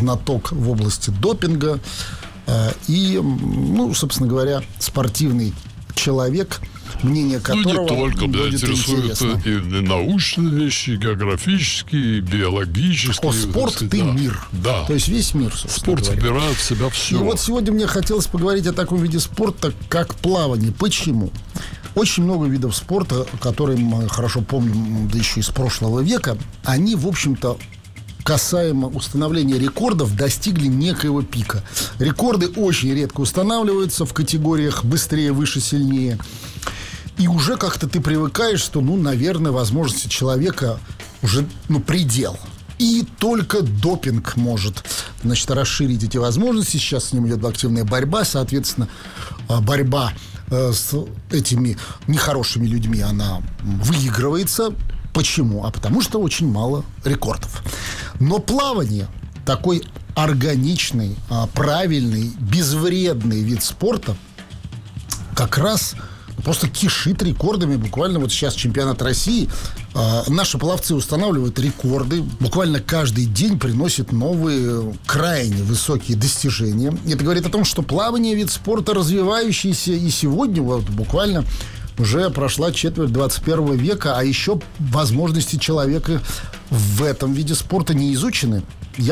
знаток в области допинга и, собственно говоря, спортивный человек, мнение которого не только, будет интересно. И научные вещи, и географические, и биологические. Спорт, ты мир. Да. То есть весь мир, спорт собирает в себя все. И вот сегодня мне хотелось поговорить о таком виде спорта, как плавание. Почему? Очень много видов спорта, которые мы хорошо помним, да еще из прошлого века, они, в общем-то, касаемо установления рекордов, достигли некоего пика. Рекорды очень редко устанавливаются в категориях быстрее, выше, сильнее. И уже как-то ты привыкаешь, что, наверное, возможности человека уже, предел. И только допинг может, расширить эти возможности. Сейчас с ним идет активная борьба. Соответственно, борьба с этими нехорошими людьми, она выигрывается. Почему? Потому что очень мало рекордов. Но плавание, такой органичный, правильный, безвредный вид спорта, как раз просто кишит рекордами. Буквально вот сейчас чемпионат России. Наши пловцы устанавливают рекорды. Буквально каждый день приносят новые, крайне высокие достижения. Это говорит о том, что плавание — вид спорта развивающийся. И сегодня вот буквально уже прошла четверть 21 века, а еще возможности человека в этом виде спорта не изучены.